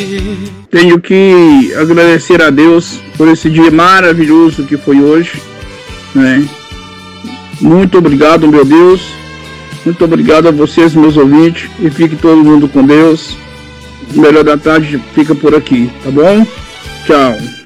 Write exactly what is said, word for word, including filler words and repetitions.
Tenho que agradecer a Deus por esse dia maravilhoso que foi hoje, né? Muito obrigado, meu Deus. Muito obrigado a vocês, meus ouvintes. E fique todo mundo com Deus. O Melhor da Tarde fica por aqui, tá bom? Tchau.